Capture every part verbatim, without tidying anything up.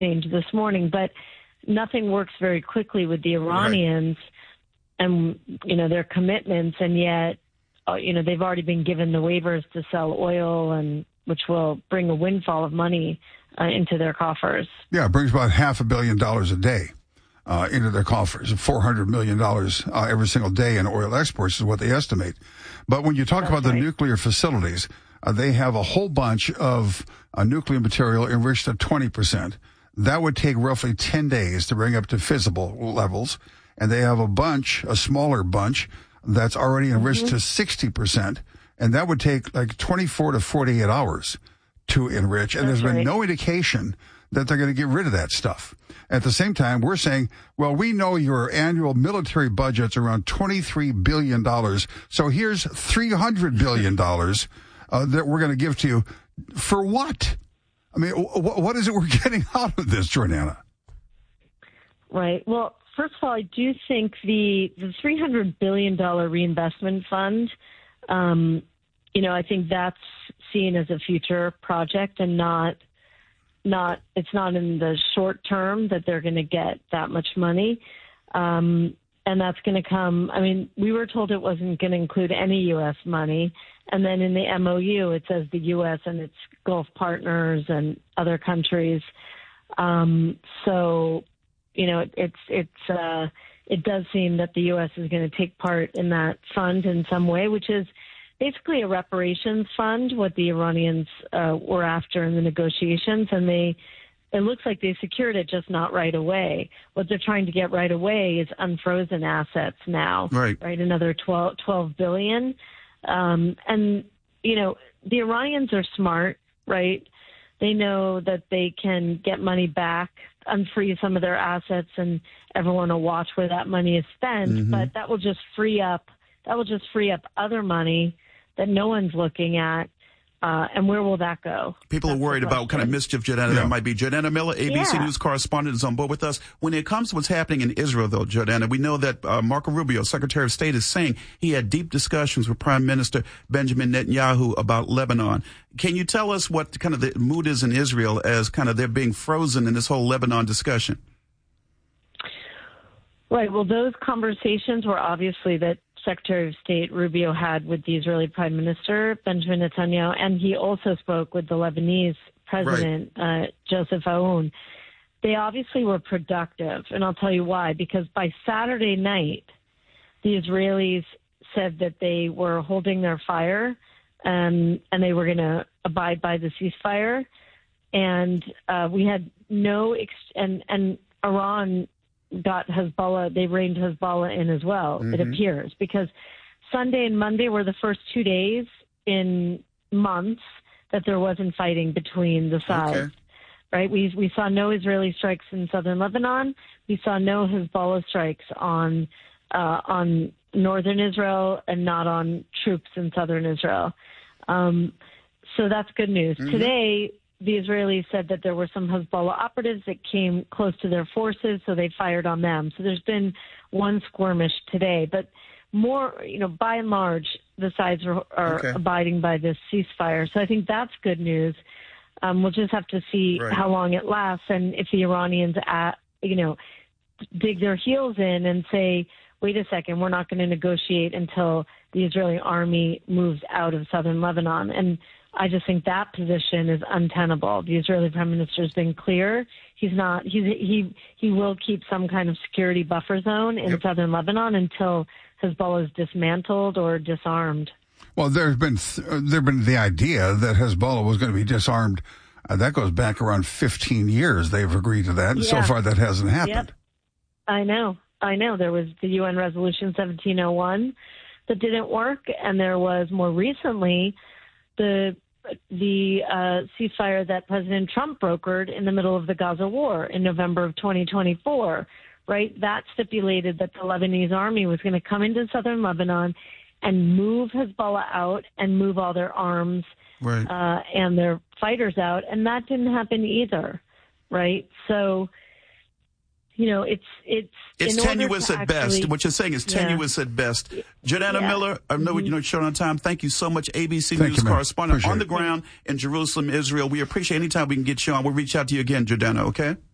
exchange this morning, but nothing works very quickly with the Iranians right. and, you know, their commitments, and yet, uh, you know, they've already been given the waivers to sell oil, and which will bring a windfall of money uh, into their coffers. Yeah, it brings about half a billion dollars a day uh, into their coffers, four hundred million dollars uh, every single day in oil exports is what they estimate. But when you talk That's about right. the nuclear facilities, uh, they have a whole bunch of uh, nuclear material enriched at twenty percent. That would take roughly ten days to bring up to fissible levels. And they have a bunch, a smaller bunch, that's already enriched mm-hmm. to sixty percent. And that would take like twenty-four to forty-eight hours to enrich. And That's there's been right. no indication that they're going to get rid of that stuff. At the same time, we're saying, well, we know your annual military budget's around twenty-three billion dollars. So here's three hundred billion dollars uh, that we're going to give to you. For what? I mean, w- what is it we're getting out of this, Jordana? Right. Well, first of all, I do think the, the three hundred billion dollars reinvestment fund, um, you know, I think that's seen as a future project and not, not, it's not in the short term that they're going to get that much money. Um, and that's going to come, I mean, we were told it wasn't going to include any U S money. And then in the M O U, it says the U S and its Gulf partners and other countries. Um, so, you know, it, it's, it's, uh, it does seem that the U S is going to take part in that fund in some way, which is basically a reparations fund, what the Iranians uh, were after in the negotiations. And they, it looks like they secured it, just not right away. What they're trying to get right away is unfrozen assets now, right? Right, another twelve, twelve billion. Um, and, you know, the Iranians are smart, right? They know that they can get money back, unfreeze some of their assets, and everyone will watch where that money is spent. Mm-hmm. But that will just free up, that will just free up other money that no one's looking at. Uh, and where will that go? People That's are worried about what kind of mischief, Jordana, yeah. that might be. Jordana Miller, A B C yeah. News correspondent, is on board with us. When it comes to what's happening in Israel, though, Jordana, we know that uh, Marco Rubio, Secretary of State, is saying he had deep discussions with Prime Minister Benjamin Netanyahu about Lebanon. Can you tell us what kind of the mood is in Israel as kind of they're being frozen in this whole Lebanon discussion? Right. Well, those conversations were obviously that Secretary of State Rubio had with the Israeli Prime Minister, Benjamin Netanyahu, and he also spoke with the Lebanese President, right. uh, Joseph Aoun. They obviously were productive, and I'll tell you why. Because by Saturday night, the Israelis said that they were holding their fire um, and they were going to abide by the ceasefire. And uh, we had no ex- – and, and Iran – got Hezbollah, they reined Hezbollah in as well, mm-hmm. it appears, because Sunday and Monday were the first two days in months that there wasn't fighting between the sides, okay. right? We we saw no Israeli strikes in southern Lebanon. We saw no Hezbollah strikes on uh, on northern Israel and not on troops in southern Israel. Um, so that's good news. Mm-hmm. Today, the Israelis said that there were some Hezbollah operatives that came close to their forces, so they fired on them. So there's been one skirmish today. But more, you know, by and large, the sides are, are okay. abiding by this ceasefire. So I think that's good news. Um, we'll just have to see right. how long it lasts and if the Iranians, at, you know, dig their heels in and say, wait a second, we're not going to negotiate until the Israeli army moves out of southern Lebanon. And I just think that position is untenable. The Israeli Prime Minister has been clear. He's not. He's, he he will keep some kind of security buffer zone in yep. southern Lebanon until Hezbollah is dismantled or disarmed. Well, there's been th- there's been the idea that Hezbollah was going to be disarmed. Uh, that goes back around fifteen years. They've agreed to that, and yeah. so far that hasn't happened. Yep. I know. I know. There was the U N Resolution seventeen oh one that didn't work, and there was more recently the the uh, ceasefire that President Trump brokered in the middle of the Gaza war in November of twenty twenty-four, right? That stipulated that the Lebanese army was going to come into southern Lebanon and move Hezbollah out and move all their arms right. uh, and their fighters out, and that didn't happen either, right? So, you know, it's it's it's tenuous at actually, best. What you're saying is tenuous yeah. at best. Jordana yeah. Miller, I know mm-hmm. you know short on time. Thank you so much, A B C Thank News you, correspondent Appreciate on the it. ground in Jerusalem, Israel. We appreciate any time we can get you on. We'll reach out to you again, Jordana. Okay.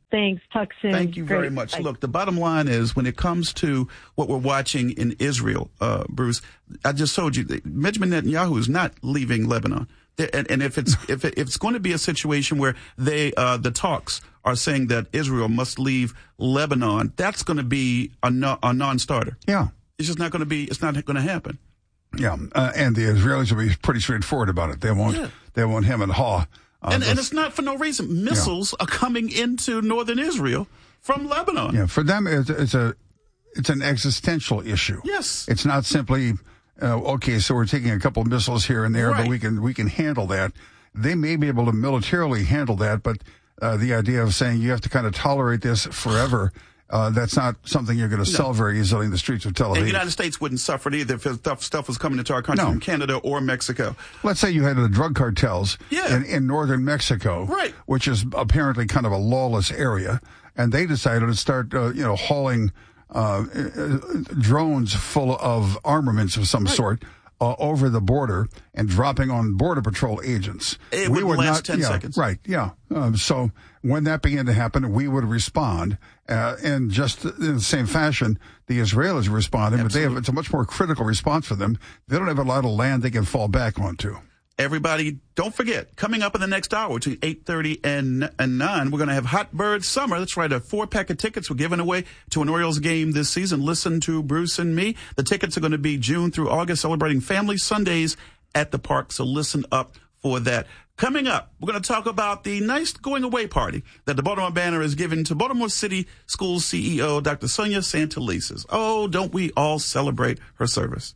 Thanks. Talk soon. Thank you Great. very much. Bye. Look, the bottom line is when it comes to what we're watching in Israel, uh, Bruce, I just told you that Benjamin Netanyahu is not leaving Lebanon. And, and if it's if, it, if it's going to be a situation where they uh, the talks are saying that Israel must leave Lebanon, that's going to be a, no, a non-starter. Yeah, it's just not going to be. It's not going to happen. Yeah, uh, and the Israelis will be pretty straightforward about it. They won't. Yeah. They won't hem and haw. Uh, and, and it's not for no reason. Missiles yeah. are coming into northern Israel from Lebanon. Yeah, for them it's, it's a it's an existential issue. Yes, it's not simply. Uh, okay, so we're taking a couple of missiles here and there, right. but we can we can handle that. They may be able to militarily handle that, but uh, the idea of saying you have to kind of tolerate this forever, uh, that's not something you're going to no. sell very easily in the streets of Tel Aviv. And the United States wouldn't suffer it either if stuff, stuff was coming into our country no. from Canada or Mexico. Let's say you had the drug cartels yeah. in, in northern Mexico, right. which is apparently kind of a lawless area, and they decided to start, uh, you know, hauling uh, drones full of armaments of some right. sort uh, over the border and dropping on Border Patrol agents. It we would last not, ten yeah, seconds. Right, yeah. Um, so when that began to happen, we would respond. Uh, and just in the same fashion, the Israelis responded, but they have, it's a much more critical response for them. They don't have a lot of land they can fall back onto. Everybody, don't forget, coming up in the next hour between eight thirty and, and nine, we're going to have Hot Bird Summer. That's right, a four-pack of tickets we're giving away to an Orioles game this season. Listen to Bruce and me. The tickets are going to be June through August, celebrating Family Sundays at the park, so listen up for that. Coming up, we're going to talk about the nice going-away party that the Baltimore Banner is giving to Baltimore City Schools C E O, Doctor Sonia Santelises. Oh, don't we all celebrate her service?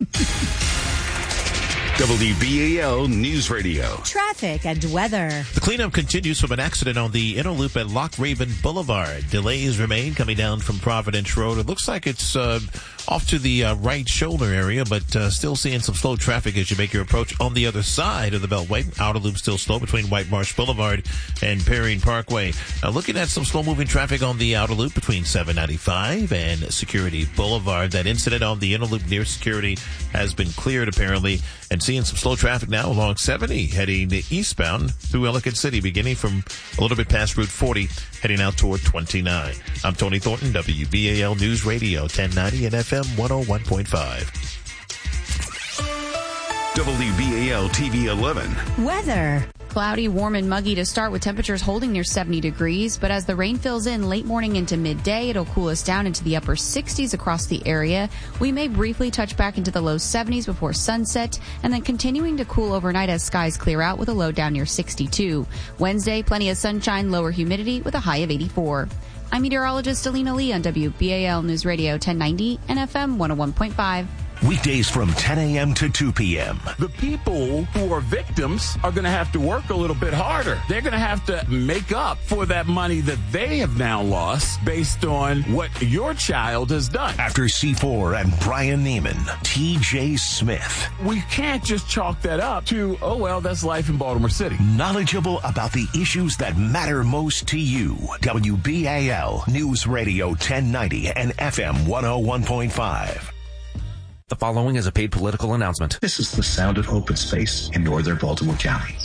W B A L News Radio. Traffic and weather. The cleanup continues from an accident on the inner loop at Loch Raven Boulevard. Delays remain coming down from Providence Road. It looks like it's uh, off to the uh, right shoulder area, but uh, still seeing some slow traffic as you make your approach on the other side of the Beltway. Outer loop still slow between White Marsh Boulevard and Perrine Parkway. Now looking at some slow-moving traffic on the outer loop between seven ninety-five and Security Boulevard. That incident on the inner loop near Security has been cleared apparently, and seeing some slow traffic now along seventy heading eastbound through Ellicott City, beginning from a little bit past Route forty, heading out toward twenty-nine. I'm Tony Thornton, W B A L News Radio, ten ninety and F M one oh one point five. W B A L T V eleven. Weather. Cloudy, warm, and muggy to start with temperatures holding near seventy degrees, but as the rain fills in late morning into midday, it'll cool us down into the upper sixties across the area. We may briefly touch back into the low seventies before sunset, and then continuing to cool overnight as skies clear out with a low down near sixty-two. Wednesday, plenty of sunshine, lower humidity with a high of eighty-four. I'm meteorologist Alina Lee on W B A L News Radio ten ninety and F M one oh one point five. Weekdays from ten a.m. to two p.m. The people who are victims are going to have to work a little bit harder. They're going to have to make up for that money that they have now lost based on what your child has done. After C four and Brian Neiman, T J Smith. We can't just chalk that up to, oh, well, that's life in Baltimore City. Knowledgeable about the issues that matter most to you. W B A L News Radio ten ninety and F M one oh one point five. The following is a paid political announcement. This is the sound of open space in northern Baltimore County.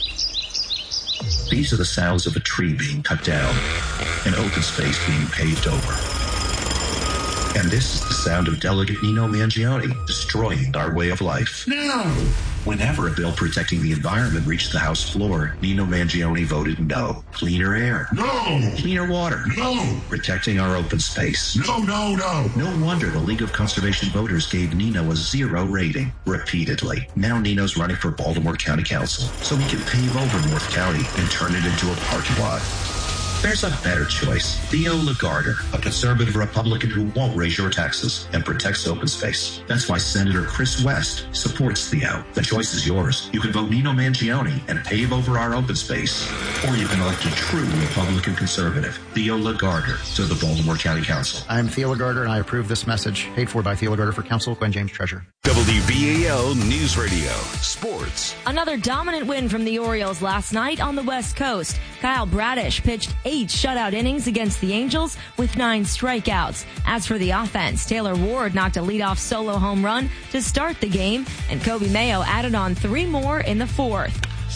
These are the sounds of a tree being cut down, an open space being paved over. And this is the sound of Delegate Nino Mangione destroying our way of life. No! Whenever a bill protecting the environment reached the House floor, Nino Mangione voted no. Cleaner air. No! Cleaner water. No! Protecting our open space. No, no, no! No wonder the League of Conservation Voters gave Nino a zero rating, repeatedly. Now Nino's running for Baltimore County Council, so he can pave over North County and turn it into a parking lot. There's a better choice. Theo Lagarder, a conservative Republican who won't raise your taxes and protects open space. That's why Senator Chris West supports Theo. The choice is yours. You can vote Nino Mangione and pave over our open space. Or you can elect a true Republican conservative, Theo Lagarder, to the Baltimore County Council. I'm Theo Lagarder, and I approve this message. Paid for by Theo Lagarder for Council, Glenn James Treasurer. W B A L News Radio. Sports. Another dominant win from the Orioles last night on the West Coast. Kyle Bradish pitched eight shutout innings against the Angels with nine strikeouts. As for the offense, Taylor Ward knocked a leadoff solo home run to start the game, and Kobe Mayo added on three more in the fourth.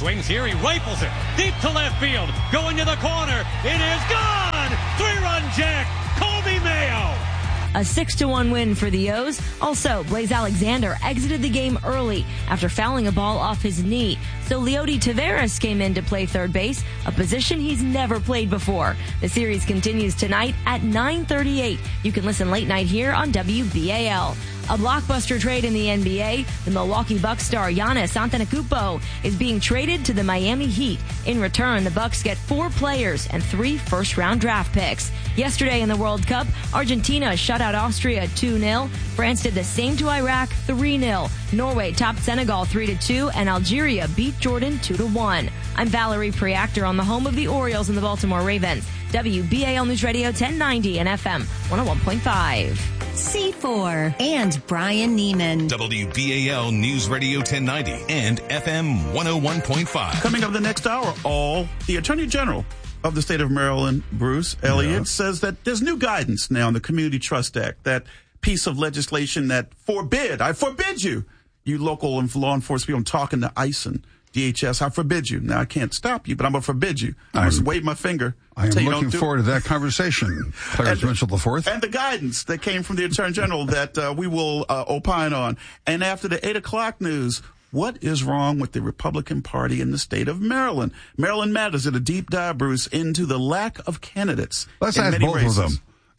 Swings here, he rifles it deep to left field. Going to the corner. It is gone! Three-run jack, Kobe Mayo. A six to one win for the O's. Also, Blaze Alexander exited the game early after fouling a ball off his knee. So Leody Taveras came in to play third base, a position he's never played before. The series continues tonight at nine thirty-eight. You can listen late night here on W B A L. A blockbuster trade in the N B A, the Milwaukee Bucks star Giannis Antetokounmpo is being traded to the Miami Heat. In return, the Bucks get four players and three first-round draft picks. Yesterday in the World Cup, Argentina shut out Austria two nil. France did the same to Iraq three nil. Norway topped Senegal three to two, and Algeria beat Jordan two to one. I'm Valerie Preactor on the home of the Orioles and the Baltimore Ravens. W B A L News Radio ten ninety and F M one oh one point five. C four and Brian Neiman. W B A L News Radio ten ninety and F M one oh one point five. Coming up the next hour, all the Attorney General of the state of Maryland, Bruce Elliott, yeah. says that there's new guidance now in the Community Trust Act, that piece of legislation that forbid, I forbid you, you local and law enforcement people, I'm talking to ICE and D H S, I forbid you. Now, I can't stop you, but I'm going to forbid you. I'm going to wave my finger. I am looking forward to that conversation, Clarence Mitchell the fourth. And the guidance that came from the Attorney General that uh, we will uh, opine on. And after the eight o'clock news, what is wrong with the Republican Party in the state of Maryland? Maryland Matters did a deep dive, Bruce, into the lack of candidates. Let's in ask many both races. of them.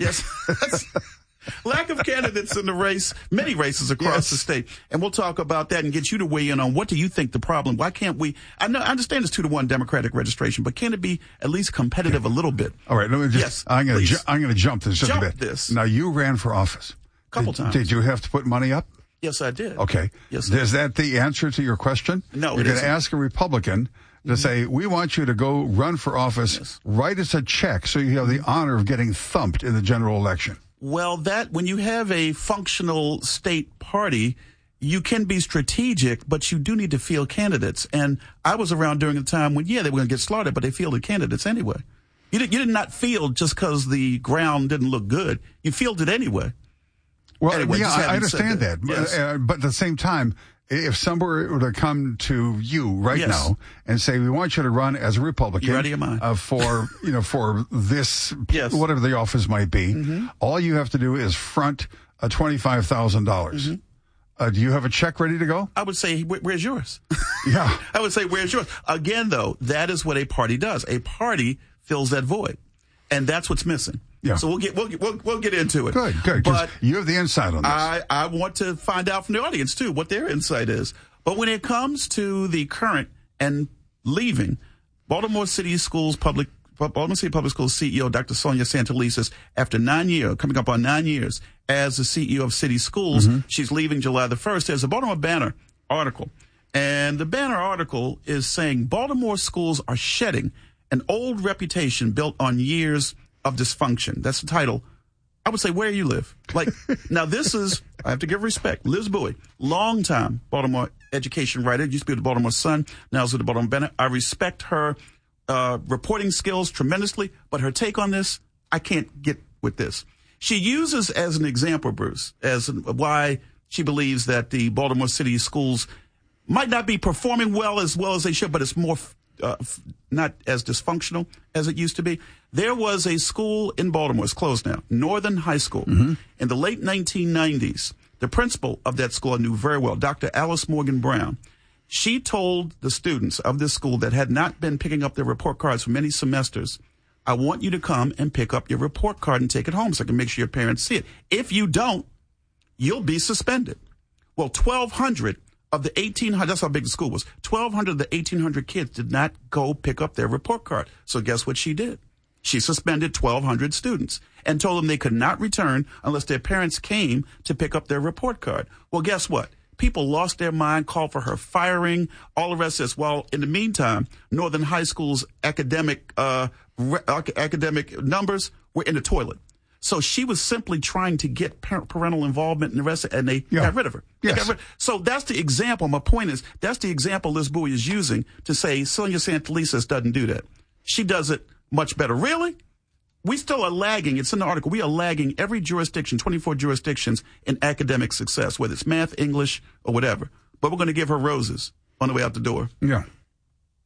Yes. Lack of candidates in the race, many races across yes. the state. And we'll talk about that and get you to weigh in on what do you think the problem, why can't we, I know, I understand it's two to one Democratic registration, but can it be at least competitive okay. a little bit? All right, let me just, yes, I'm going to, ju- I'm going to jump this just jump a bit. This. Now, you ran for office. A couple did, times. Did you have to put money up? Yes, I did. Okay. Yes, is that the answer to your question? No, You're going to ask a Republican to mm-hmm. say, we want you to go run for office, yes. write us a check so you have the honor of getting thumped in the general election. Well, that when you have a functional state party, you can be strategic, but you do need to field candidates. And I was around during the time when, yeah, they were going to get slaughtered, but they fielded candidates anyway. You did, you did not field just because the ground didn't look good. You fielded anyway. Well, anyway, yeah, I understand that. that. Yes. Uh, but at the same time, if somebody were to come to you right yes. now and say, we want you to run as a Republican you ready, am I? Uh, for, you know, for this, yes. whatever the office might be, mm-hmm. all you have to do is front a twenty-five thousand dollars. Mm-hmm. Uh, do you have a check ready to go? I would say, where's yours? Yeah. I would say, where's yours? Again, though, that is what a party does. A party fills that void. And that's what's missing. Yeah. So we'll get we'll, we'll we'll get into it. Good, good. But you have the insight on this. I, I want to find out from the audience too what their insight is. But when it comes to the current and leaving, Baltimore City Schools Public Baltimore City Public Schools C E O Doctor Sonia Santelises, after nine years, coming up on nine years as the C E O of City Schools, mm-hmm. she's leaving July the first. There's a Baltimore Banner article, and the Banner article is saying Baltimore schools are shedding an old reputation built on years of dysfunction. That's the title. I would say where you live. Like, now this is, I have to give respect, Liz Bowie, longtime Baltimore education writer, used to be with the Baltimore Sun, now is with the Baltimore Banner. I respect her uh, reporting skills tremendously, but her take on this, I can't get with this. She uses as an example, Bruce, as why she believes that the Baltimore City schools might not be performing well as well as they should, but it's more Uh, not as dysfunctional as it used to be. There was a school in Baltimore, it's closed now, Northern High School. Mm-hmm. In the late nineteen nineties, the principal of that school I knew very well, Doctor Alice Morgan Brown, she told the students of this school that had not been picking up their report cards for many semesters, I want you to come and pick up your report card and take it home so I can make sure your parents see it. If you don't, you'll be suspended. Well, twelve hundred of the eighteen hundred, that's how big the school was, twelve hundred of the eighteen hundred kids did not go pick up their report card. So guess what she did? She suspended twelve hundred students and told them they could not return unless their parents came to pick up their report card. Well, guess what? People lost their mind, called for her firing, all the rest of this. While in the meantime, Northern High School's academic, uh, re- academic numbers were in the toilet. So she was simply trying to get parental involvement and the rest, of, and they yeah. got rid of her. Yes. Got rid, so that's the example. My point is, that's the example Liz Bowie is using to say Sonia Santelises doesn't do that. She does it much better. Really? We still are lagging. It's in the article. We are lagging every jurisdiction, twenty-four jurisdictions in academic success, whether it's math, English, or whatever. But we're going to give her roses on the way out the door. Yeah.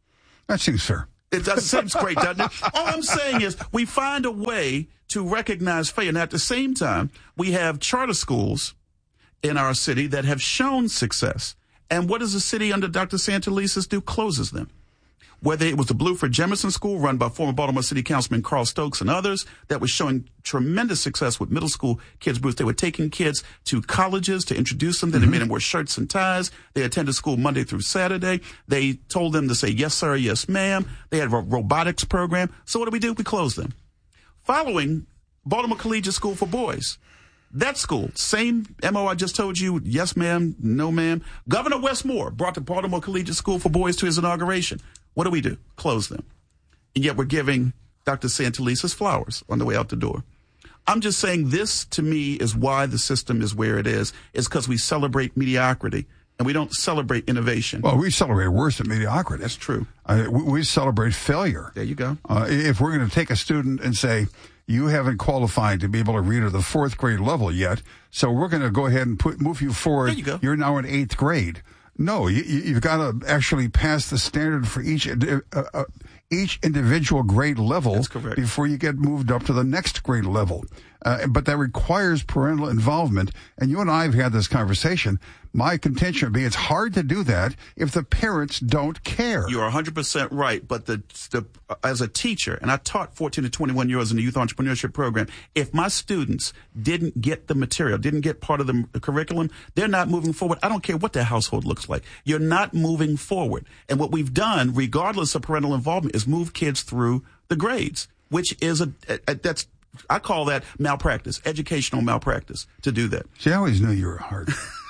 That seems fair. It does seems great, doesn't it? All I'm saying is we find a way to recognize failure. And at the same time, we have charter schools in our city that have shown success. And what does the city under Doctor Santelises do? Closes them. Whether it was the Bluford Jemison School run by former Baltimore City Councilman Carl Stokes and others that was showing tremendous success with middle school kids, Bruce. They were taking kids to colleges to introduce them. Then mm-hmm. They made them wear shirts and ties. They attended school Monday through Saturday. They told them to say, yes, sir, yes, ma'am. They had a robotics program. So what do we do? We close them. Following Baltimore Collegiate School for Boys. That school, same M O I just told you, yes, ma'am, no, ma'am. Governor Wes Moore brought the Baltimore Collegiate School for Boys to his inauguration. What do we do? Close them. And yet we're giving Doctor Santelises flowers on the way out the door. I'm just saying this, to me, is why the system is where it is, is because we celebrate mediocrity and we don't celebrate innovation. Well, we celebrate worse than mediocrity. That's true. Uh, we, we celebrate failure. There you go. Uh, if we're going to take a student and say, you haven't qualified to be able to read at the fourth grade level yet, so we're going to go ahead and put, move you forward. There you go. You're now in eighth grade. No, you, you've got to actually pass the standard for each uh, uh, each individual grade level before you get moved up to the next grade level. Uh, but that requires parental involvement. And you and I have had this conversation. My contention would be it's hard to do that if the parents don't care. You're one hundred percent right. But the, the as a teacher, and I taught fourteen to twenty-one year olds in the youth entrepreneurship program, if my students didn't get the material, didn't get part of the curriculum, they're not moving forward. I don't care what their household looks like. You're not moving forward. And what we've done, regardless of parental involvement, is move kids through the grades, which is a, a, a that's I call that malpractice, educational malpractice, to do that. See, I always knew you were hard.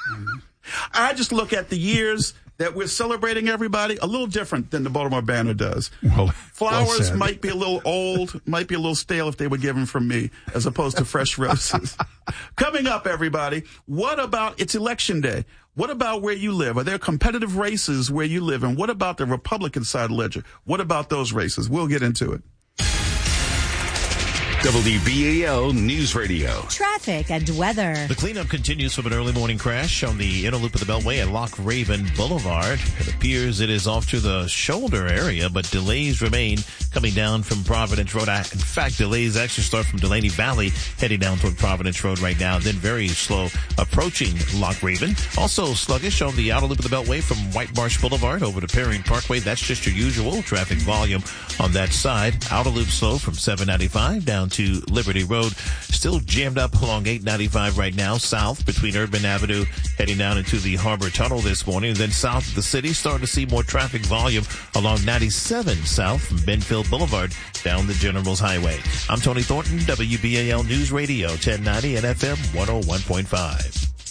I just look at the years that we're celebrating everybody a little different than the Baltimore Banner does. Well, Flowers well might be a little old, might be a little stale if they were given from me, as opposed to fresh roses. Coming up, everybody, what about, it's election day. What about where you live? Are there competitive races where you live? And what about the Republican side of the ledger? What about those races? We'll get into it. W B A L News Radio. Traffic and weather. The cleanup continues from an early morning crash on the inner loop of the Beltway at Loch Raven Boulevard. It appears it is off to the shoulder area, but delays remain coming down from Providence Road. In fact, delays actually start from Delaney Valley heading down toward Providence Road right now, then very slow approaching Loch Raven. Also sluggish on the outer loop of the Beltway from White Marsh Boulevard over to Perrine Parkway. That's just your usual traffic volume on that side. Outer loop slow from seven ninety-five down to to Liberty Road. Still jammed up along eight ninety-five right now, south between Urban Avenue, heading down into the Harbor Tunnel this morning. And then south of the city, starting to see more traffic volume along ninety-seven south from Benfield Boulevard down the General's Highway. I'm Tony Thornton, W B A L News Radio, ten ninety and F M one oh one point five.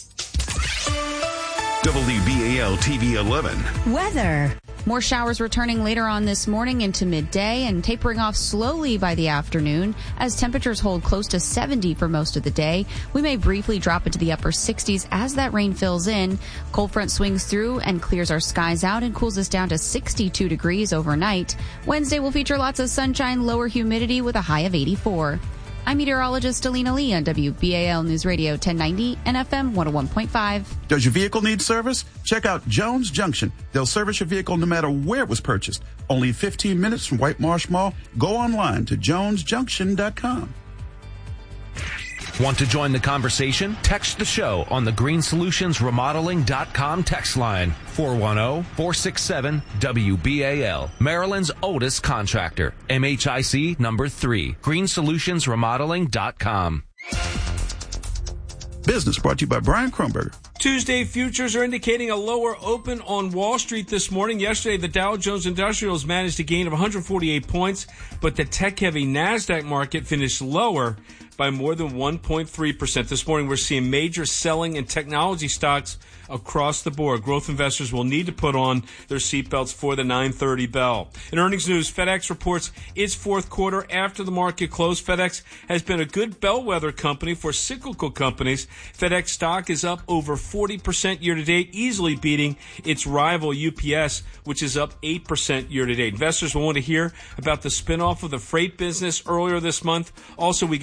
W B A L T V eleven. Weather. More showers returning later on this morning into midday and tapering off slowly by the afternoon as temperatures hold close to seventy for most of the day. We may briefly drop into the upper sixties as that rain fills in. Cold front swings through and clears our skies out and cools us down to sixty-two degrees overnight. Wednesday will feature lots of sunshine, lower humidity with a high of eighty-four. I'm meteorologist Alina Lee on W B A L News Radio ten ninety and F M one oh one point five. Does your vehicle need service? Check out Jones Junction. They'll service your vehicle no matter where it was purchased. Only fifteen minutes from White Marsh Mall. Go online to jones junction dot com. Want to join the conversation? Text the show on the green solutions remodeling dot com text line four one zero, four six seven, W B A L. Maryland's oldest contractor. M H I C number three. green solutions remodeling dot com. Business brought to you by Brian Kronberger. Tuesday futures are indicating a lower open on Wall Street this morning. Yesterday, the Dow Jones Industrials managed a gain of one hundred forty-eight points, but the tech-heavy NASDAQ market finished lower by more than one point three percent. This morning, we're seeing major selling in technology stocks across the board. Growth investors will need to put on their seatbelts for the nine thirty bell. In earnings news, FedEx reports its fourth quarter after the market closed. FedEx has been a good bellwether company for cyclical companies. FedEx stock is up over forty percent year-to-date, easily beating its rival U P S, which is up eight percent year-to-date. Investors will want to hear about the spinoff of the freight business earlier this month. Also, we get Carnival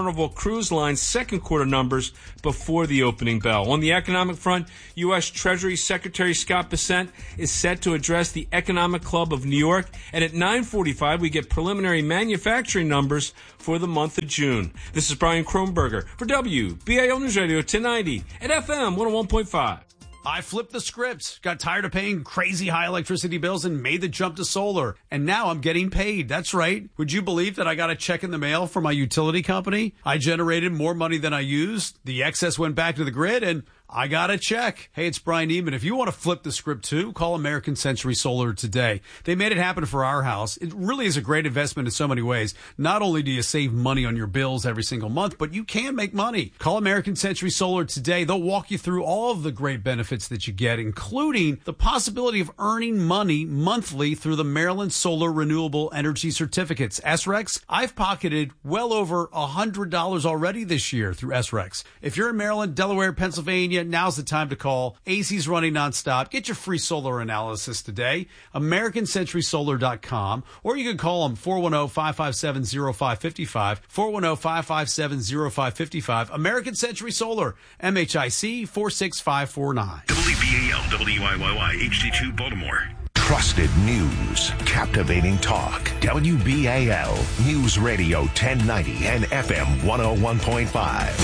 Carnival Cruise Line's second quarter numbers before the opening bell. On the economic front, U S. Treasury Secretary Scott Bessent is set to address the Economic Club of New York, and at nine forty-five we get preliminary manufacturing numbers for the month of June. This is Brian Kronberger for W B A L News Radio ten ninety at F M one oh one point five. I flipped the script, got tired of paying crazy high electricity bills and made the jump to solar. And now I'm getting paid. That's right. Would you believe that I got a check in the mail from my utility company? I generated more money than I used. The excess went back to the grid and I got a check. Hey, it's Brian Neiman. If you want to flip the script too, call American Century Solar today. They made it happen for our house. It really is a great investment in so many ways. Not only do you save money on your bills every single month, but you can make money. Call American Century Solar today. They'll walk you through all of the great benefits that you get, including the possibility of earning money monthly through the Maryland Solar Renewable Energy Certificates. S R E Cs, I've pocketed well over one hundred dollars already this year through S R E Cs. If you're in Maryland, Delaware, Pennsylvania, now's the time to call. A C's running nonstop. Get your free solar analysis today. American Century Solar dot com, or you can call them four one zero, five five seven, zero five five five, four one zero, five five seven, zero five five five. American Century Solar, M H I C four six five four nine. W B A L, W I Y Y, H D two Baltimore. Trusted news, captivating talk. W B A L News Radio ten ninety and F M one oh one point five.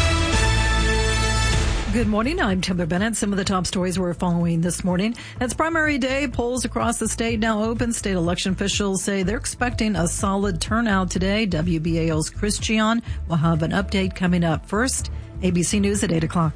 Good morning. I'm Timber Bennett. Some of the top stories we're following this morning. It's primary day. Polls across the state now open. State election officials say they're expecting a solid turnout today. W B A L's Chris Gian will have an update coming up. First, A B C News at eight o'clock.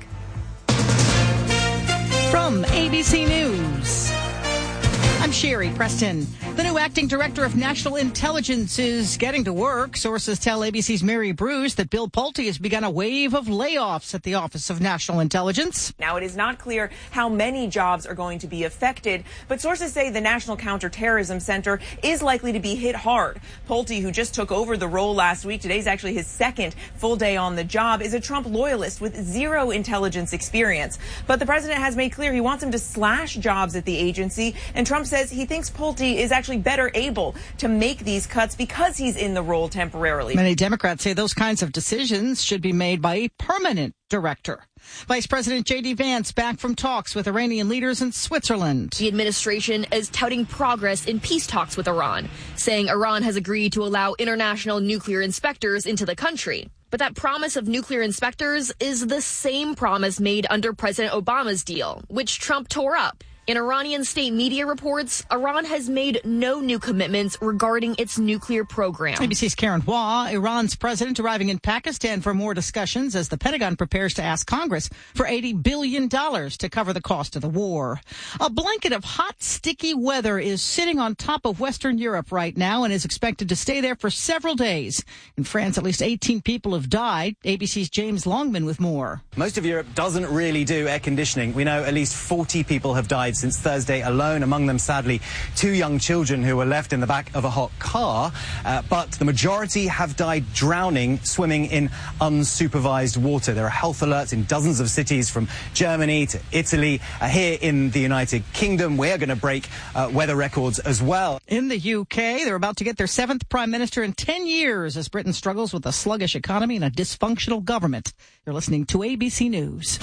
From A B C News, I'm Sherry Preston. The new acting director of national intelligence is getting to work. Sources tell A B C's Mary Bruce that Bill Pulte has begun a wave of layoffs at the Office of National Intelligence. Now, it is not clear how many jobs are going to be affected, but sources say the National Counterterrorism Center is likely to be hit hard. Pulte, who just took over the role last week, today's actually his second full day on the job, is a Trump loyalist with zero intelligence experience. But the president has made clear he wants him to slash jobs at the agency, and Trump says he thinks Pulte is actually better able to make these cuts because he's in the role temporarily. Many Democrats say those kinds of decisions should be made by a permanent director. Vice President J D Vance back from talks with Iranian leaders in Switzerland. The administration is touting progress in peace talks with Iran, saying Iran has agreed to allow international nuclear inspectors into the country. But that promise of nuclear inspectors is the same promise made under President Obama's deal, which Trump tore up. In Iranian state media reports, Iran has made no new commitments regarding its nuclear program. A B C's Karen Hua, Iran's president arriving in Pakistan for more discussions as the Pentagon prepares to ask Congress for eighty billion dollars to cover the cost of the war. A blanket of hot, sticky weather is sitting on top of Western Europe right now and is expected to stay there for several days. In France, at least eighteen people have died. A B C's James Longman with more. Most of Europe doesn't really do air conditioning. We know at least forty people have died since Thursday alone, among them, sadly, two young children who were left in the back of a hot car. Uh, but the majority have died drowning, swimming in unsupervised water. There are health alerts in dozens of cities from Germany to Italy. Uh, here in the United Kingdom, we're going to break uh, weather records as well. In the U K, they're about to get their seventh prime minister in ten years as Britain struggles with a sluggish economy and a dysfunctional government. You're listening to A B C News.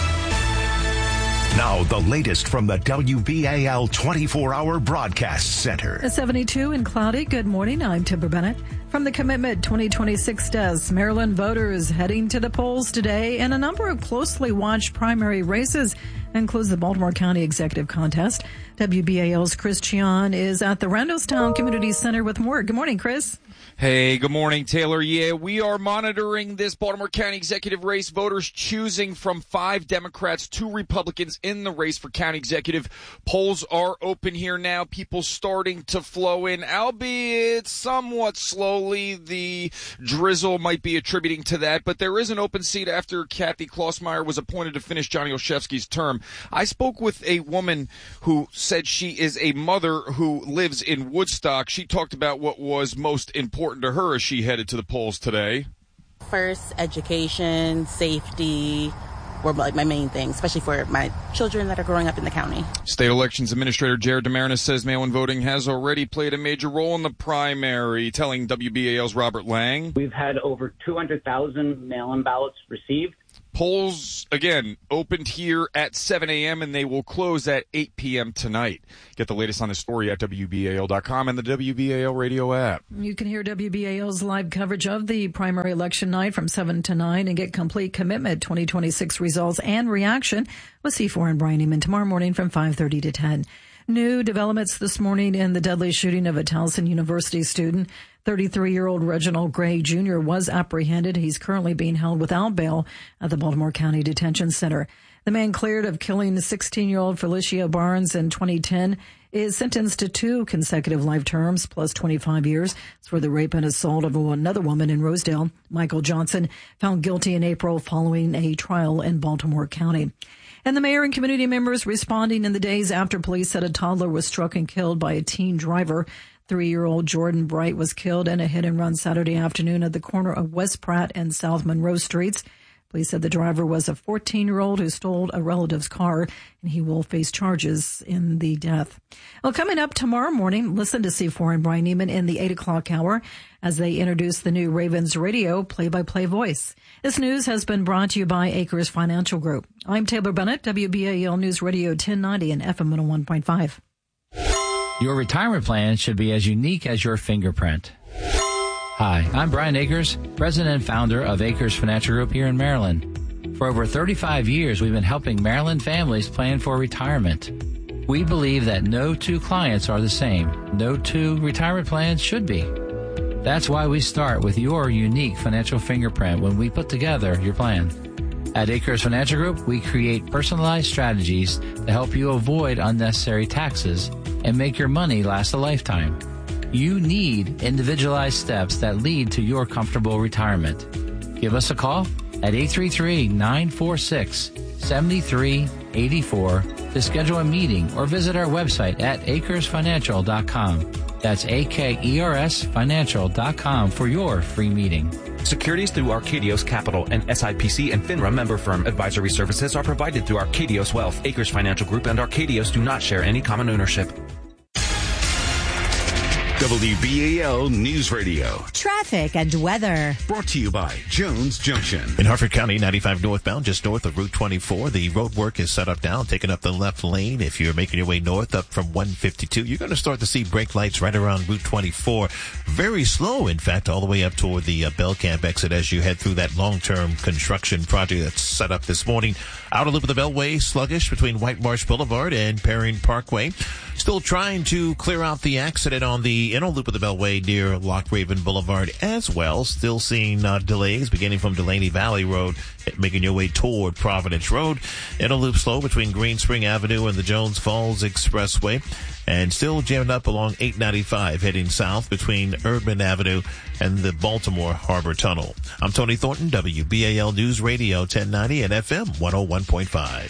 Now, the latest from the W B A L twenty-four hour Broadcast Center. At seventy-two and cloudy. Good morning. I'm Timber Bennett. From the Commitment twenty twenty-six desk, Maryland voters heading to the polls today, and a number of closely watched primary races includes the Baltimore County Executive Contest. W B A L's Chris Gian is at the Randallstown Community Center with more. Good morning, Chris. Hey, good morning, Taylor. Yeah, we are monitoring this Baltimore County executive race. Voters choosing from five Democrats, two Republicans in the race for county executive. Polls are open here now. People starting to flow in, albeit somewhat slowly. The drizzle might be attributing to that, but there is an open seat after Kathy Klossmeyer was appointed to finish Johnny Olszewski's term. I spoke with a woman who said she is a mother who lives in Woodstock. She talked about what was most important to her as she headed to the polls today. First, education, safety, were like my main things, especially for my children that are growing up in the county. State Elections Administrator Jared DeMarinis says mail-in voting has already played a major role in the primary, telling W B A L's Robert Lang. We've had over two hundred thousand mail-in ballots received. Polls, again, opened here at seven a.m. and they will close at eight p.m. tonight. Get the latest on this story at W B A L dot com and the W B A L radio app. You can hear W B A L's live coverage of the primary election night from seven to nine and get complete commitment twenty twenty-six results and reaction with C four and Brian Neiman tomorrow morning from five thirty to ten. New developments this morning in the deadly shooting of a Towson University student. thirty-three-year-old Reginald Gray Junior was apprehended. He's currently being held without bail at the Baltimore County Detention Center. The man cleared of killing sixteen-year-old Felicia Barnes in twenty ten is sentenced to two consecutive life terms plus twenty-five years for the rape and assault of another woman in Rosedale. Michael Johnson found guilty in April following a trial in Baltimore County. And the mayor and community members responding in the days after police said a toddler was struck and killed by a teen driver. Three-year-old Jordan Bright was killed in a hit-and-run Saturday afternoon at the corner of West Pratt and South Monroe Streets. Police said the driver was a fourteen-year-old who stole a relative's car, and he will face charges in the death. Well, coming up tomorrow morning, listen to C four and Brian Neiman in the eight o'clock hour as they introduce the new Ravens radio play-by-play voice. This news has been brought to you by Acres Financial Group. I'm Taylor Bennett, W B A L News Radio ten ninety and F M one oh one point five. Your retirement plan should be as unique as your fingerprint. Hi, I'm Brian Akers, president and founder of Acres Financial Group here in Maryland. For over thirty-five years, we've been helping Maryland families plan for retirement. We believe that no two clients are the same. No two retirement plans should be. That's why we start with your unique financial fingerprint when we put together your plan. At Acres Financial Group, we create personalized strategies to help you avoid unnecessary taxes and make your money last a lifetime. You need individualized steps that lead to your comfortable retirement. Give us a call at eight three three, nine four six, seven three eight four to schedule a meeting or visit our website at acres financial dot com. That's A K E R S financial dot com for your free meeting. Securities through Arcadios Capital and S I P C and FINRA member firm advisory services are provided through Arcadios Wealth. Acres Financial Group and Arcadios do not share any common ownership. W B A L News Radio. Traffic and weather. Brought to you by Jones Junction. In Harford County, ninety-five northbound, just north of Route twenty-four, the road work is set up now, taking up the left lane. If you're making your way north up from one fifty-two, you're going to start to see brake lights right around Route twenty-four. Very slow, in fact, all the way up toward the uh, Belcamp exit as you head through that long-term construction project that's set up this morning. Outer loop of the Beltway, sluggish between White Marsh Boulevard and Perrine Parkway. Still trying to clear out the accident on the inner loop of the Beltway near Loch Raven Boulevard as well. Still seeing uh, delays beginning from Delaney Valley Road, making your way toward Providence Road. Inner loop slow between Green Spring Avenue and the Jones Falls Expressway. And still jammed up along eight ninety-five heading south between Erdman Avenue and the Baltimore Harbor Tunnel. I'm Tony Thornton, W B A L News Radio ten ninety and F M one oh one point five.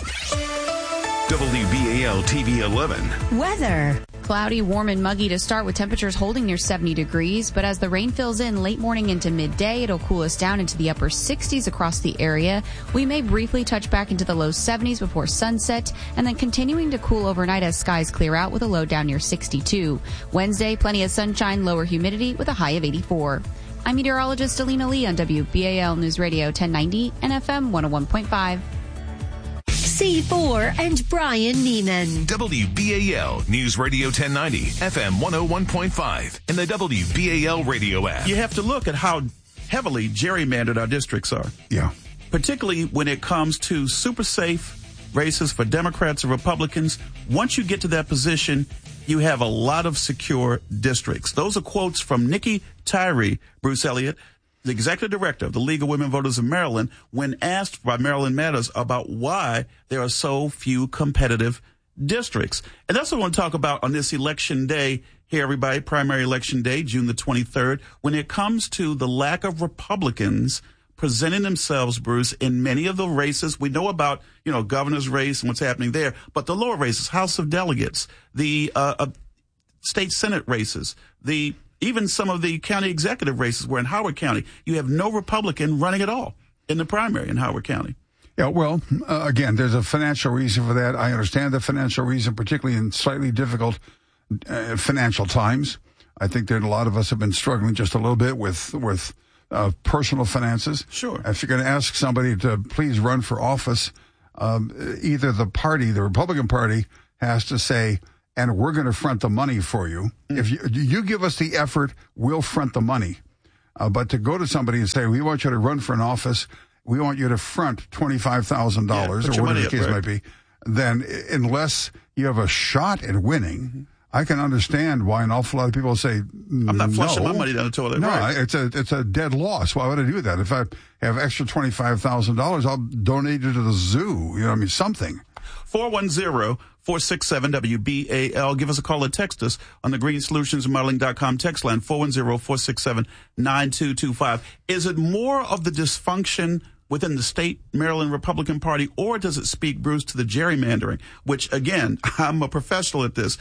W B A L T V eleven. Weather. Cloudy, warm, and muggy to start with temperatures holding near seventy degrees. But as the rain fills in late morning into midday, it'll cool us down into the upper sixties across the area. We may briefly touch back into the low seventies before sunset, and then continuing to cool overnight as skies clear out with a low down near sixty-two. Wednesday, plenty of sunshine, lower humidity with a high of eighty-four. I'm meteorologist Alina Lee on W B A L News Radio ten ninety and F M one oh one point five. C four and Brian Neiman. W B A L News Radio ten ninety, F M one oh one point five, and the W B A L radio app. You have to look at how heavily gerrymandered our districts are. Yeah. Particularly when it comes to super safe races for Democrats and Republicans. Once you get to that position, you have a lot of secure districts. Those are quotes from Nikki Tyree, Bruce Elliott, the executive director of the League of Women Voters of Maryland, when asked by Maryland Matters about why there are so few competitive districts. And that's what I want to talk about on this election day here, everybody, primary election day, June the twenty-third, when it comes to the lack of Republicans presenting themselves, Bruce, in many of the races. We know about, you know, governor's race and what's happening there, but the lower races, House of Delegates, the uh, uh, state Senate races, the even some of the county executive races where in Howard County, you have no Republican running at all in the primary in Howard County. Yeah, well, uh, again, there's a financial reason for that. I understand the financial reason, particularly in slightly difficult uh, financial times. I think that a lot of us have been struggling just a little bit with with uh, personal finances. Sure. If you're going to ask somebody to please run for office, um, either the party, the Republican Party, has to say, and we're going to front the money for you. Mm. If you, you give us the effort, we'll front the money. Uh, but to go to somebody and say, we want you to run for an office, we want you to front twenty-five thousand dollars yeah, or whatever the case up, right? might be, then unless you have a shot at winning, mm-hmm. I can understand why an awful lot of people say, I'm not flushing no. my money down the toilet. No, right. it's a it's a dead loss. Why would I do that? If I have extra twenty-five thousand dollars, I'll donate it to the zoo. You know what I mean? Something. four one zero, four six seven, W B A L. Give us a call or text us on the green solutions remodeling dot com text line, four one zero, four six seven, nine two two five. Is it more of the dysfunction within the state Maryland Republican Party, or does it speak, Bruce, to the gerrymandering, which, again, I'm a professional at this.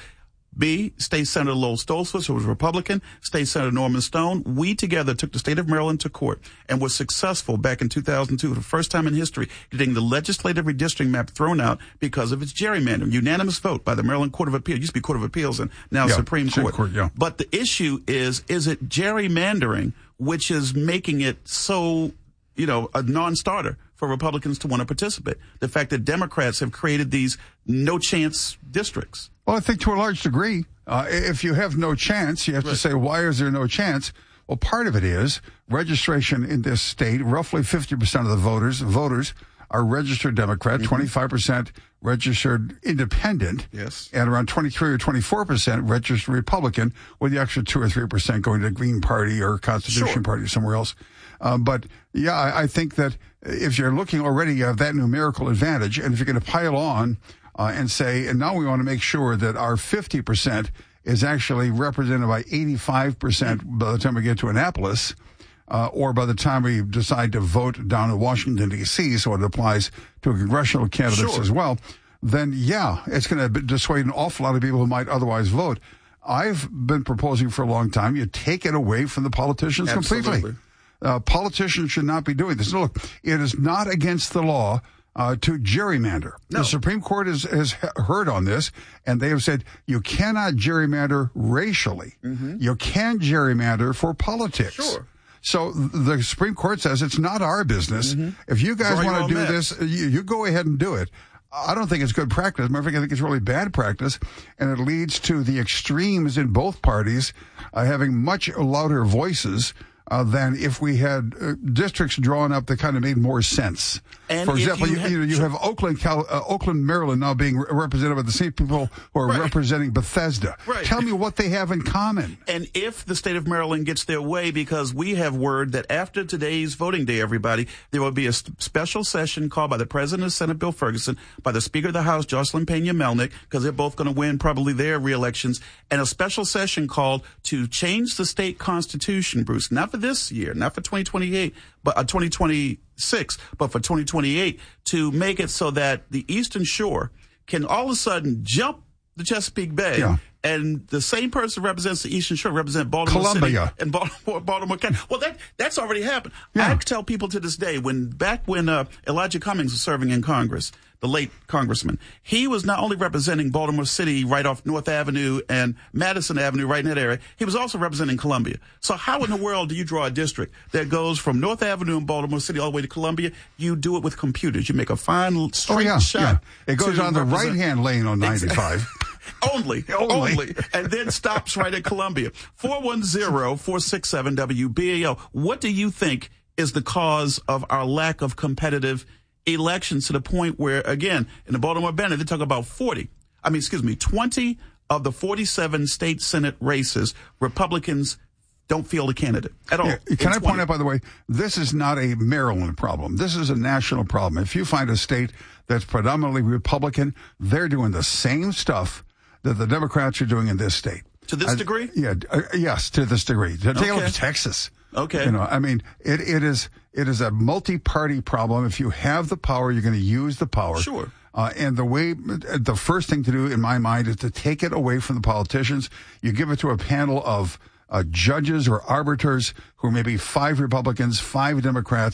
B, State Senator Lowell Stoltzfus, who was Republican, State Senator Norman Stone, we together took the state of Maryland to court and were successful back in two thousand two, for the first time in history, getting the legislative redistricting map thrown out because of its gerrymandering. Unanimous vote by the Maryland Court of Appeal. It used to be Court of Appeals and now yeah, Supreme Court. Court yeah. But the issue is, is it gerrymandering which is making it so, you know, a non-starter for Republicans to want to participate? The fact that Democrats have created these no-chance districts. Well, I think to a large degree, uh, if you have no chance, you have right. to say, why is there no chance? Well, part of it is registration in this state. Roughly fifty percent of the voters voters are registered Democrat, mm-hmm. twenty-five percent registered independent, yes, and around twenty-three or twenty-four percent registered Republican, with the extra two or three percent going to the Green Party or Constitution sure. Party or somewhere else. Uh, but, yeah, I, I think that if you're looking already, you have that numerical advantage, and if you're going to pile on Uh, and say, and now we want to make sure that our fifty percent is actually represented by eighty-five percent by the time we get to Annapolis, uh, or by the time we decide to vote down in Washington, D C, so it applies to congressional candidates sure. as well, then, yeah, it's going to dissuade an awful lot of people who might otherwise vote. I've been proposing for a long time, you take it away from the politicians Absolutely. completely. Uh, politicians should not be doing this. Look, it is not against the law Uh, to gerrymander. No. The Supreme Court has, has heard on this, and they have said you cannot gerrymander racially. Mm-hmm. You can gerrymander for politics. Sure. So the Supreme Court says it's not our business. Mm-hmm. If you guys want to do maps. this, you, you go ahead and do it. I don't think it's good practice. Matter of fact, I think it's really bad practice, and it leads to the extremes in both parties uh, having much louder voices Uh, than if we had uh, districts drawn up that kind of made more sense. And For example, you you, had, you, you have Oakland, Cal, uh, Oakland, Maryland now being re- represented by the same people who are right. representing Bethesda. Right. Tell me what they have in common. And if the state of Maryland gets their way, because we have word that after today's voting day, everybody, there will be a st- special session called by the President of the Senate, Bill Ferguson, by the Speaker of the House, Jocelyn Pena-Melnick, because they're both going to win probably their re-elections, and a special session called to change the state constitution, Bruce, not for this year, not for twenty twenty-eight, but uh, twenty twenty-six, but for twenty twenty-eight, to make it so that the Eastern Shore can all of a sudden jump the Chesapeake Bay. Yeah. And the same person represents the Eastern Shore, represent Baltimore Columbia. City and Baltimore, Baltimore County. Well, that that's already happened. Yeah. I tell people to this day, when back when uh, Elijah Cummings was serving in Congress, the late congressman, he was not only representing Baltimore City right off North Avenue and Madison Avenue right in that area, he was also representing Columbia. So how in the world do you draw a district that goes from North Avenue in Baltimore City all the way to Columbia? You do it with computers. You make a fine straight oh, yeah, shot. Yeah. It goes on the represent- right-hand lane on ninety-five. Only, only, only, and then stops right at Columbia. four one zero, four six seven, W B A L. What do you think is the cause of our lack of competitive elections to the point where, again, in the Baltimore Bennett, they talk about forty, I mean, excuse me, twenty of the forty-seven state Senate races, Republicans don't field a candidate at all. Yeah, can I point out, by the way, this is not a Maryland problem. This is a national problem. If you find a state that's predominantly Republican, they're doing the same stuff that the Democrats are doing in this state. To this uh, degree? Yeah, uh, yes, to this degree. Take a look at Texas. Okay. You know, I mean, it, it is it is a multi-party problem. If you have the power, you're going to use the power. Sure. Uh, and the way, the first thing to do in my mind is to take it away from the politicians. You give it to a panel of uh, judges or arbiters who may be five Republicans, five Democrats,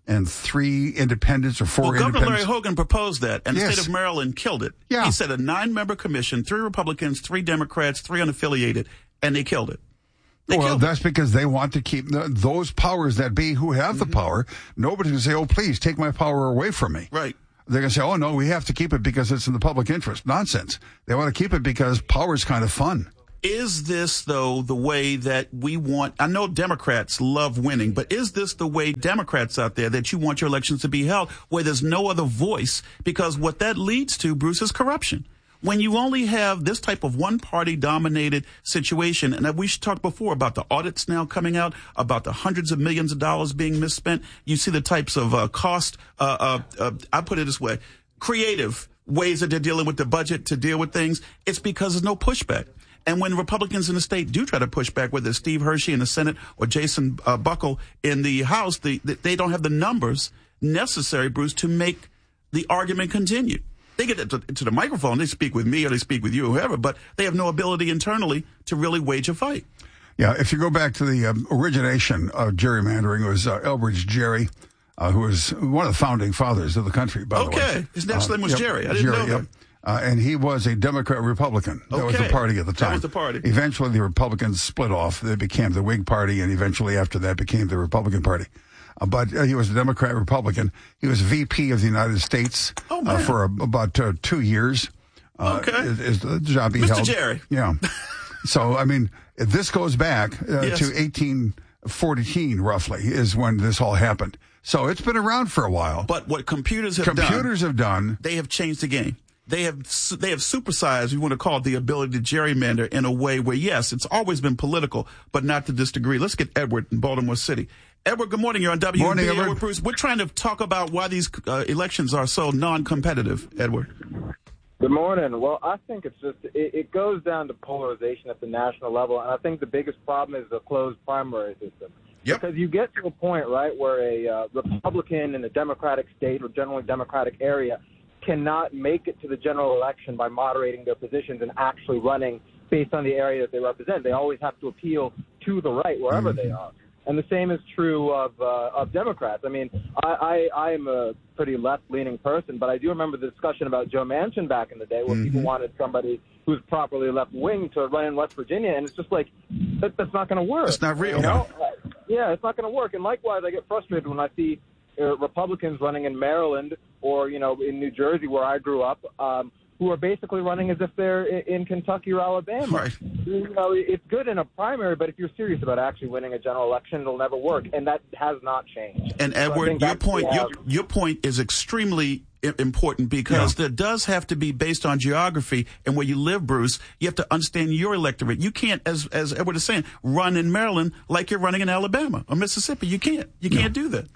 and three independents or four well, Governor independents. Larry Hogan proposed that, and Yes. the state of Maryland killed it. Yeah. He said a nine-member commission, three Republicans, three Democrats, three unaffiliated, and they killed it. They well, killed that's because they want to keep the, those powers that be who have Mm-hmm. the power. Nobody's going to say, oh, please take my power away from me. Right. They're going to say, oh, no, we have to keep it because it's in the public interest. Nonsense. They want to keep it because power is kind of fun. Is this, though, the way that we want? I know Democrats love winning, but is this the way Democrats out there that you want your elections to be held, where there's no other voice? Because what that leads to, Bruce, is corruption. When you only have this type of one-party dominated situation, and we talked before about the audits now coming out, about the hundreds of millions of dollars being misspent, you see the types of uh, cost, uh, uh, uh, I put it this way, creative ways that they're dealing with the budget to deal with things. It's because there's no pushback. And when Republicans in the state do try to push back, whether it's Steve Hershey in the Senate or Jason uh, Buckle in the House, the, the, they don't have the numbers necessary, Bruce, to make the argument continue. They get to, to the microphone, they speak with me or they speak with you or whoever, but they have no ability internally to really wage a fight. Yeah, if you go back to the um, origination of gerrymandering, it was uh, Elbridge Gerry, uh, who was one of the founding fathers of the country, by the way. Okay, his next Uh, name was yep, Jerry. I didn't Jerry, know yep. that. Uh, and he was a Democrat-Republican. That was the Okay. party at the That time. was the party. Eventually, the Republicans split off. They became the Whig Party, and eventually after that became the Republican Party. Uh, but uh, he was a Democrat-Republican. He was V P of the United States Oh, uh, man. for a, about uh, two years. Uh, Okay. Is, is the job he Mister held. Jerry. Yeah. So, I mean, this goes back uh, Yes. to eighteen fourteen, roughly, is when this all happened. So it's been around for a while. But what computers have Computers done, have done. they have changed the game. They have su- they have supersized, we want to call it, the ability to gerrymander in a way where, yes, it's always been political, but not to this degree. Let's get Edward in Baltimore City. Edward, good morning. You're on W B A Morning, Edward. with Bruce. We're trying to talk about why these uh, elections are so non-competitive, Edward. Good morning. Well, I think it's just, it, it goes down to polarization at the national level, and I think the biggest problem is the closed primary system. Yep. Because you get to a point, right, where a uh, Republican in a Democratic state or generally Democratic area cannot make it to the general election by moderating their positions and actually running based on the area that they represent. They always have to appeal to the right wherever mm-hmm. they are. And the same is true of uh, of Democrats. I mean, I, I, I am a pretty left-leaning person, but I do remember the discussion about Joe Manchin back in the day where mm-hmm. people wanted somebody who's properly left-wing to run in West Virginia, and it's just like, that, that's not going to work. It's not real. You know? Yeah, it's not going to work. And likewise, I get frustrated when I see uh, Republicans running in Maryland or, you know, in New Jersey where I grew up, um, who are basically running as if they're in Kentucky or Alabama. Right. You know, it's good in a primary, but if you're serious about actually winning a general election, it'll never work, and that has not changed. And So I Edward, think your that's point, the, your, uh, your point is extremely i- important because Yeah. there does have to be based on geography and where you live, Bruce. You have to understand your electorate. You can't, as as Edward is saying, run in Maryland like you're running in Alabama or Mississippi. You can't. You can't do that.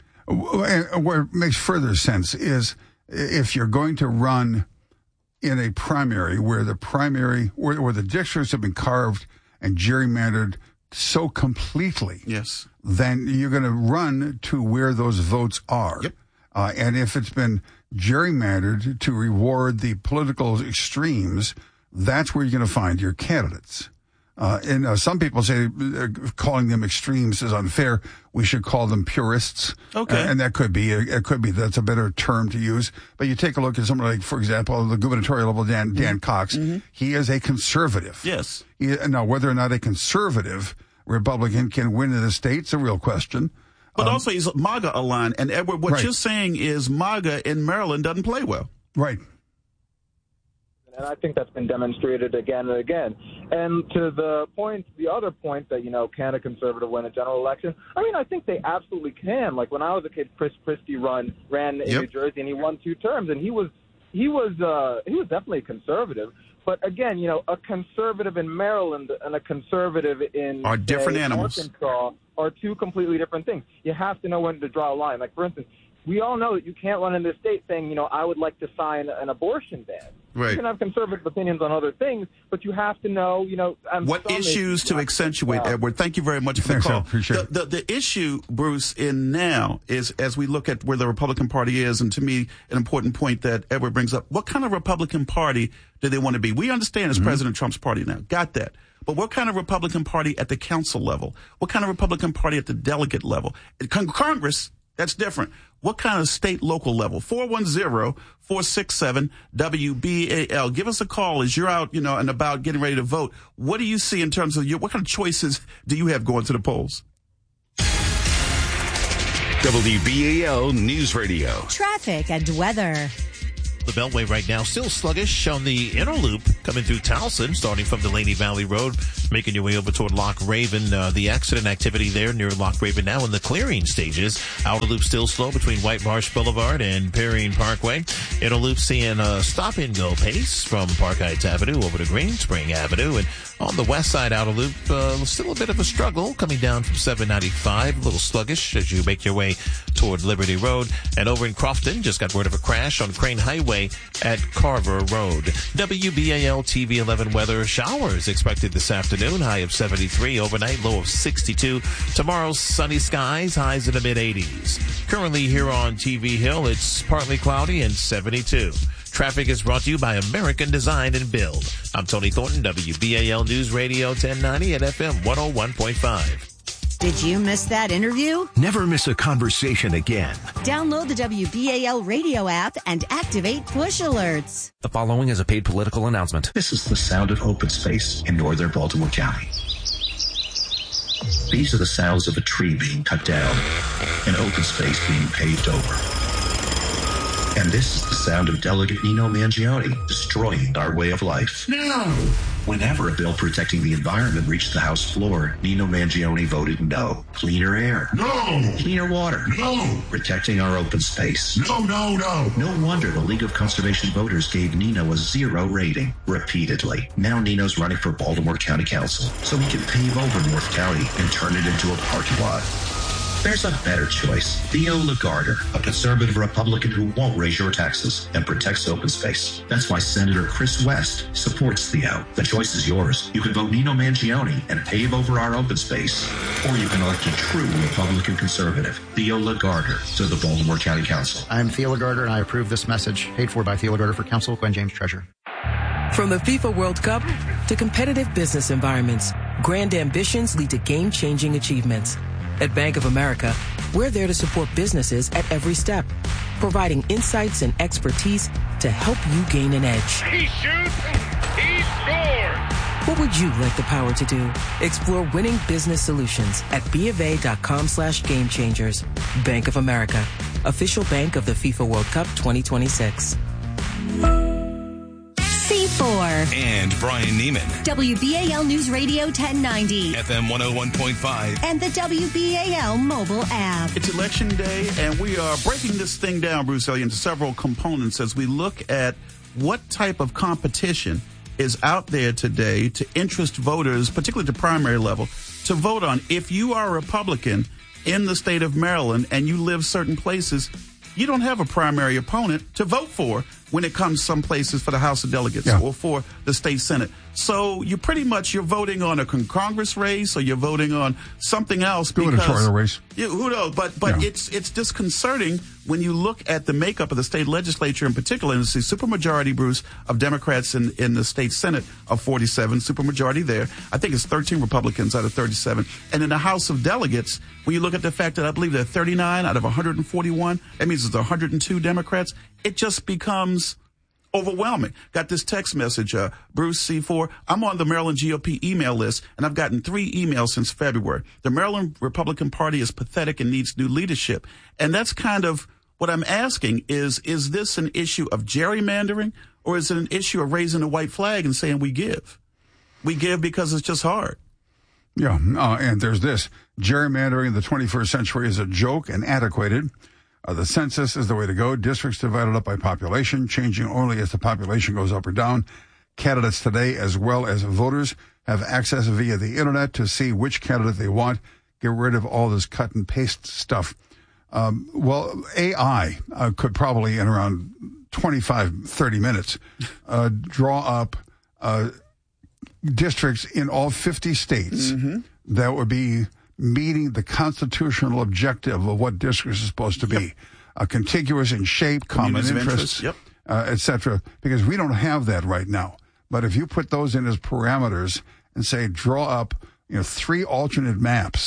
And what makes further sense is if you're going to run in a primary where the primary, where, where the districts have been carved and gerrymandered so completely, yes, then you're going to run to where those votes are. Yep. Uh, and if it's been gerrymandered to reward the political extremes, that's where you're going to find your candidates. Uh, and uh, some people say uh, calling them extremes is unfair. We should call them purists. Okay. Uh, and that could be, it could be, that's a better term to use. But you take a look at someone like, for example, the gubernatorial level, Dan, Dan Cox. Mm-hmm. He is a conservative. Yes. He, now, whether or not a conservative Republican can win in the state's a real question. But Um, also he's MAGA aligned. And Edward, what Right. you're saying is MAGA in Maryland doesn't play well. Right. And I think that's been demonstrated again and again. And to the point, the other point that, you know, can a conservative win a general election? I mean, I think they absolutely can. Like when I was a kid, Chris Christie run ran in Yep. New Jersey, and he won two terms, and he was he was uh, he was definitely a conservative. But again, you know, a conservative in Maryland and a conservative in Are different say, animals. Arkansas are two completely different things. You have to know when to draw a line. Like for instance, we all know that you can't run in this state saying, you know, I would like to sign an abortion ban. Right. You can have conservative opinions on other things, but you have to know, you know, on What some issues to not- accentuate, Yeah. Edward? Thank you very much for Thanks, the call. Ed. Appreciate the, it. the, the issue, Bruce, in now is as we look at where the Republican Party is, and to me, an important point that Edward brings up, what kind of Republican Party do they want to be? We understand it's Mm-hmm. President Trump's party now. Got that. But what kind of Republican Party at the council level? What kind of Republican Party at the delegate level? Con- Congress That's different. What kind of state, local level? four one zero, four six seven, W B A L. Give us a call as you're out, you know, and about getting ready to vote. What do you see in terms of your, what kind of choices do you have going to the polls? W B A L News Radio. Traffic and weather. The Beltway right now still sluggish on the inner loop coming through Towson, starting from Delaney Valley Road, making your way over toward Loch Raven. Uh, the accident activity there near Loch Raven now in the clearing stages. Outer loop still slow between White Marsh Boulevard and Perrine Parkway. Inner loop seeing a stop-and-go pace from Park Heights Avenue over to Green Spring Avenue. And on the west side outer loop, uh, still a bit of a struggle coming down from seven ninety-five, a little sluggish as you make your way toward Liberty Road. And over in Crofton, just got word of a crash on Crane Highway at Carver Road. W B A L T V eleven weather. Showers expected this afternoon, high of seventy-three, overnight low of sixty-two. Tomorrow, sunny skies, highs in the mid eighties. Currently here on T V Hill, it's partly cloudy and seventy-two. Traffic is brought to you by American Design and Build. I'm Tony Thornton, W B A L News Radio ten ninety at F M one oh one point five. Did you miss that interview? Never miss a conversation again. Download the W B A L radio app and activate push alerts. The following is a paid political announcement. This is the sound of open space in northern Baltimore County. These are the sounds of a tree being cut down, an open space being paved over. And this is the sound of Delegate Nino Mangione destroying our way of life. No! Whenever a bill protecting the environment reached the House floor, Nino Mangione voted no. Cleaner air. No! Cleaner water. No! Protecting our open space. No, no, no! No wonder the League of Conservation Voters gave Nino a zero rating, repeatedly. Now Nino's running for Baltimore County Council, so he can pave over North County and turn it into a parking lot. There's a better choice. Theo Lagarder, a conservative Republican who won't raise your taxes and protects open space. That's why Senator Chris West supports Theo. The choice is yours. You can vote Nino Mangione and pave over our open space. Or you can elect a true Republican conservative, Theo Lagarder, to the Baltimore County Council. I'm Theo Lagarder, and I approve this message. Paid for by Theo Lagarder for Council, Gwen James, Treasurer. From the FIFA World Cup to competitive business environments, grand ambitions lead to game-changing achievements. At Bank of America, we're there to support businesses at every step, providing insights and expertise to help you gain an edge. He shoots, he scores! What would you like the power to do? Explore winning business solutions at BofA.com slash game changers. Bank of America, official bank of the FIFA World Cup twenty twenty-six. C four. And Brian Neiman. W B A L News Radio ten ninety. F M one oh one point five. And the W B A L mobile app. It's election day, and we are breaking this thing down, Bruce Elliott, into several components as we look at what type of competition is out there today to interest voters, particularly at the primary level, to vote on. If you are a Republican in the state of Maryland and you live certain places, you don't have a primary opponent to vote for when it comes some places for the House of Delegates yeah. or for the state Senate. So you pretty much, you're voting on a Congress race or you're voting on something else. Gubernatorial race. You, who knows? But, but yeah. it's, it's disconcerting when you look at the makeup of the state legislature in particular, and it's the supermajority, Bruce, of Democrats in, in the state Senate of forty-seven, supermajority there. I think it's thirteen Republicans out of thirty-seven. And in the House of Delegates, when you look at the fact that I believe there are thirty-nine out of one hundred forty-one, that means there's one hundred two Democrats, it just becomes overwhelming. Got this text message, uh, Bruce C four. I'm on the Maryland G O P email list, and I've gotten three emails since February. The Maryland Republican Party is pathetic and needs new leadership. And that's kind of what I'm asking is, is this an issue of gerrymandering, or is it an issue of raising a white flag and saying we give? We give because it's just hard. Yeah, uh, and there's this. Gerrymandering in the twenty-first century is a joke and antiquated. Uh, the census is the way to go. Districts divided up by population, changing only as the population goes up or down. Candidates today, as well as voters, have access via the internet to see which candidate they want. Get rid of all this cut and paste stuff. Um, well, A I uh, could probably, in around twenty-five, thirty minutes, uh, draw up uh, districts in all fifty states mm-hmm. that would be meeting the constitutional objective of what districts is supposed to be. Yep. Uh, contiguous in shape, common interests, yep. uh, et cetera. Because we don't have that right now. But if you put those in as parameters and say, draw up, you know, three alternate maps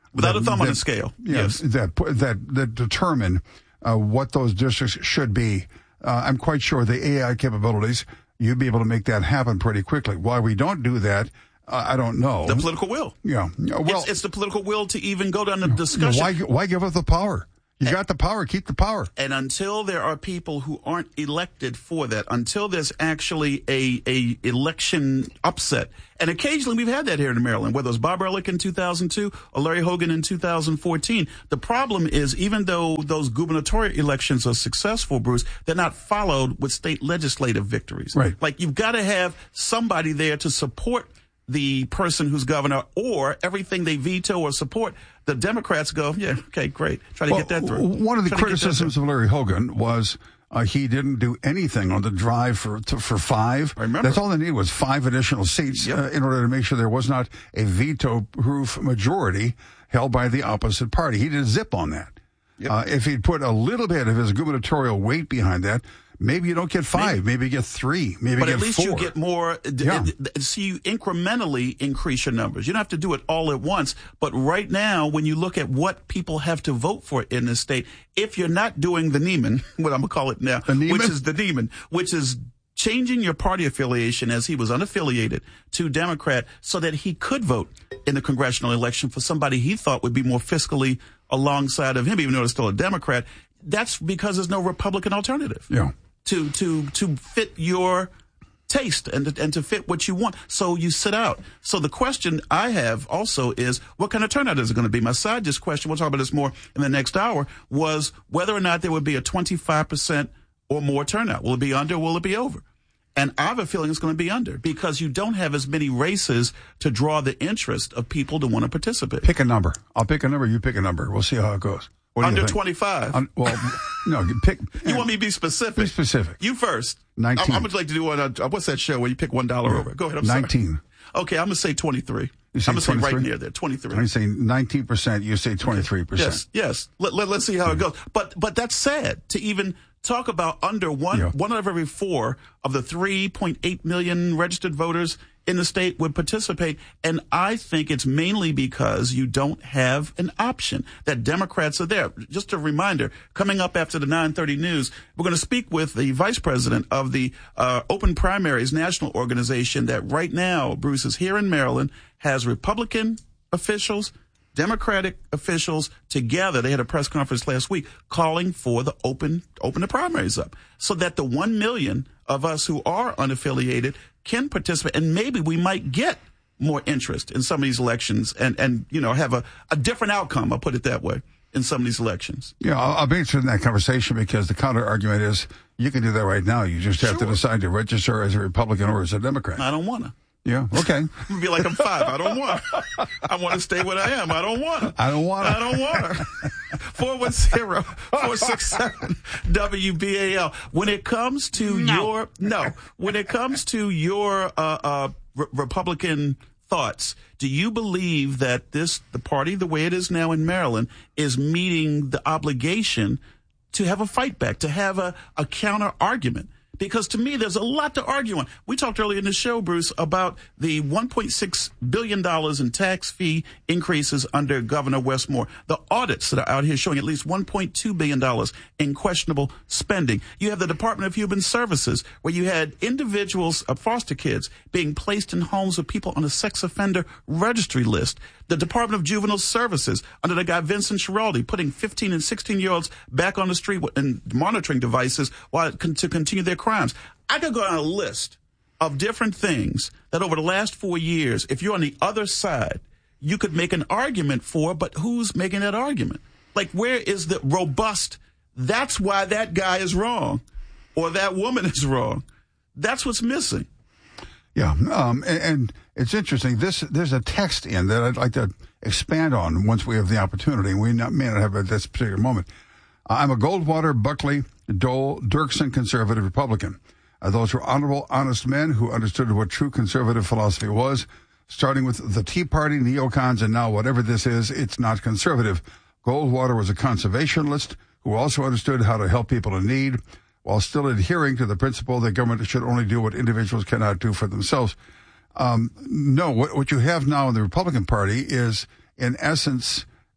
Without that, a thumb that, on the scale. Yeah, yes. That, that, that determine uh, what those districts should be. Uh, I'm quite sure the A I capabilities, you'd be able to make that happen pretty quickly. Why we don't do that, uh, I don't know. The political will. Yeah. Well, it's, it's the political will to even go down the discussion. Why, why give up the power? You got the power, keep the power. And until there are people who aren't elected for that, until there's actually a, a election upset, and occasionally we've had that here in Maryland, whether it was Bob Ehrlich in two thousand two or Larry Hogan in two thousand fourteen. The problem is, even though those gubernatorial elections are successful, Bruce, they're not followed with state legislative victories. Right. Like, you've got to have somebody there to support the person who's governor, or everything they veto or support, the Democrats go, yeah, okay, great. Try to well, get that through. One of the Try criticisms of Larry Hogan was uh, he didn't do anything on the drive for to, for five. I remember. That's all they needed was five additional seats Yep. uh, in order to make sure there was not a veto-proof majority held by the opposite party. He did zip on that. Yep. Uh, if he'd put a little bit of his gubernatorial weight behind that, maybe you don't get five, maybe, maybe you get three, maybe but you at get least four. you get more. Yeah. See, you incrementally increase your numbers. You don't have to do it all at once. But right now, when you look at what people have to vote for in this state, if you're not doing the Neiman, what I'm gonna call it now, which is the Neiman, which is changing your party affiliation, as he was unaffiliated, to Democrat, so that he could vote in the congressional election for somebody he thought would be more fiscally alongside of him, even though it's still a Democrat. That's because there's no Republican alternative. Yeah. To, to, to fit your taste and to, and to fit what you want. So you sit out. So the question I have also is, what kind of turnout is it going to be? My side dish question, we'll talk about this more in the next hour, was whether or not there would be a twenty-five percent or more turnout. Will it be under or will it be over? And I have a feeling it's going to be under, because you don't have as many races to draw the interest of people to want to participate. Pick a number. I'll pick a number. You pick a number. We'll see how it goes. What do you Under think? twenty-five. Un- well, no, you pick. You want me to be specific? Be specific. You first. nineteen. I'm, I'm going to like to do one. Uh, what's that show where you pick one dollar over? Go ahead. I'm nineteen. Sorry. Okay, I'm going to say twenty-three. You say I'm going to say right twenty-three? near there, twenty-three. I'm saying nineteen percent. You say twenty-three percent. Yes, yes. Let, let, let's see how it goes. But but that's sad to even talk about under one Yeah. one out of every four of the three point eight million registered voters in the state would participate. And I think it's mainly because you don't have an option, that Democrats are there. Just a reminder, coming up after the nine thirty news, we're going to speak with the vice president of the uh, Open Primaries National Organization that right now, Bruce, is here in Maryland, has Republican officials, Democratic officials together. They had a press conference last week calling for the open, open the primaries up, so that the one million of us who are unaffiliated can participate, and maybe we might get more interest in some of these elections and, and you know, have a, a different outcome, I'll put it that way, in some of these elections. Yeah, I'll, I'll be interested in that conversation, because the counter argument is you can do that right now. You just have Sure. to decide to register as a Republican or as a Democrat. I don't want to. Yeah, okay. I'm going to be like I'm five. I don't want to. I want to stay what I am. I don't want to. I don't want to. I don't want to. four one zero, four six seven, W B A L. When it comes to No. your, no, when it comes to your, uh, uh, re- Republican thoughts, do you believe that this, the party, the way it is now in Maryland, is meeting the obligation to have a fight back, to have a, a counter argument? Because to me, there's a lot to argue on. We talked earlier in the show, Bruce, about the one point six billion dollars in tax fee increases under Governor Westmore. The audits that are out here showing at least one point two billion dollars in questionable spending. You have the Department of Human Services, where you had individuals, uh, foster kids, being placed in homes with people on a sex offender registry list. The Department of Juvenile Services, under the guy Vincent Schiraldi, putting fifteen and sixteen-year-olds back on the street and monitoring devices while to continue their crimes. I could go on a list of different things that over the last four years, if you're on the other side, you could make an argument for, but who's making that argument? Like, where is the robust, that's why that guy is wrong, or that woman is wrong? That's what's missing. Yeah, um, and, and it's interesting. This there's a text in that I'd like to expand on once we have the opportunity. We not, may not have it at this particular moment. I'm a Goldwater, Buckley, Dole, Dirksen conservative Republican. Uh, those were honorable, honest men who understood what true conservative philosophy was, starting with the Tea Party, neocons, and now whatever this is, it's not conservative. Goldwater was a conservationist who also understood how to help people in need, while still adhering to the principle that government should only do what individuals cannot do for themselves. Um, no, what, what you have now in the Republican Party is, in essence,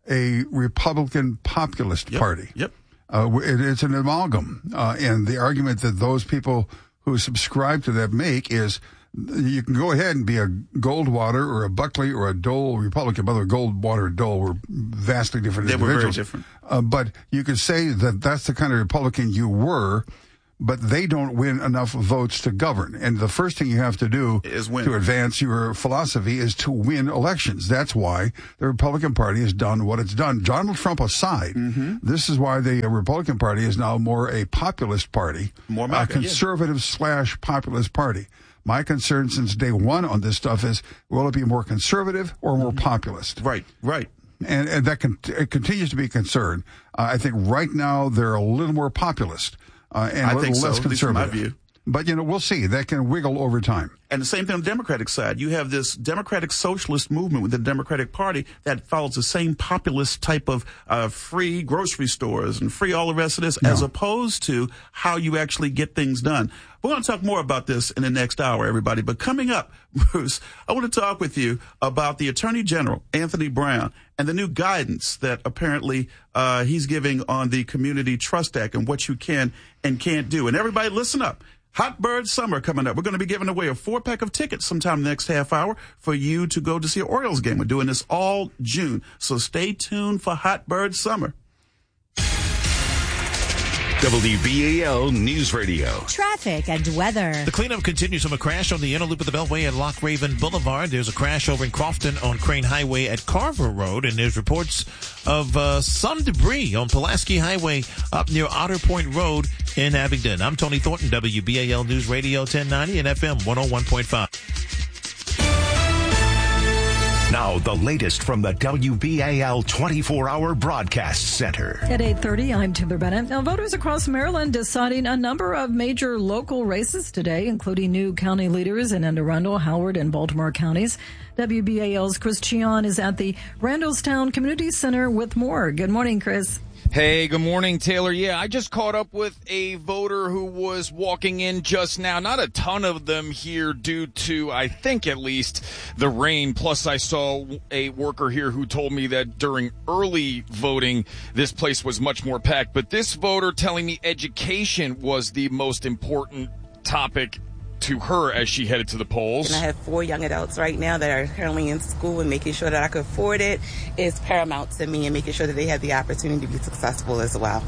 a Republican populist yep. party. Yep. Uh, it, it's an amalgam. Uh, and the argument that those people who subscribe to that make is you can go ahead and be a Goldwater or a Buckley or a Dole Republican. By the way, Goldwater and Dole were vastly different they individuals. Were very different. Uh, but you could say that that's the kind of Republican you were, but they don't win enough votes to govern. And the first thing you have to do is win. To advance your philosophy is to win elections. That's why the Republican Party has done what it's done. Donald Trump aside, mm-hmm. this is why the Republican Party is now more a populist party, more a conservative yeah. slash populist party. My concern since day one on this stuff is, will it be more conservative or more populist? Right, right. And, and that con- it continues to be a concern. Uh, I think right now they're a little more populist. Uh, and I a little think so, less at least from conservative. my view. But, you know, we'll see. That can wiggle over time. And the same thing on the Democratic side. You have this Democratic socialist movement with the Democratic Party that follows the same populist type of uh, free grocery stores and free all the rest of this, yeah. as opposed to how you actually get things done. We're going to talk more about this in the next hour, everybody. But coming up, Bruce, I want to talk with you about the Attorney General, Anthony Brown, and the new guidance that apparently uh, he's giving on the Community Trust Act and what you can and can't do. And everybody, listen up. Hot Bird Summer coming up. We're going to be giving away a four-pack of tickets sometime in the next half hour for you to go to see an Orioles game. We're doing this all June, so stay tuned for Hot Bird Summer. W B A L News Radio. Traffic and weather. The cleanup continues from a crash on the inner loop of the Beltway at Loch Raven Boulevard. There's a crash over in Crofton on Crane Highway at Carver Road, and there's reports of uh, some debris on Pulaski Highway up near Otter Point Road in Abingdon. I'm Tony Thornton, W B A L News Radio ten ninety and F M one oh one point five. Now, the latest from the W B A L twenty-four hour Broadcast Center. At eight thirty, I'm Timber Bennett. Now, voters across Maryland deciding a number of major local races today, including new county leaders in Anne Arundel, Howard, and Baltimore counties. W B A L's Chris Chion is at the Randallstown Community Center with more. Good morning, Chris. Hey, good morning, Taylor. Yeah, I just caught up with a voter who was walking in just now. Not a ton of them here due to, I think at least, the rain. Plus, I saw a worker here who told me that during early voting, this place was much more packed. But this voter telling me education was the most important topic to her as she headed to the polls. And I have four young adults right now that are currently in school, and making sure that I could afford it is paramount to me, and making sure that they have the opportunity to be successful as well.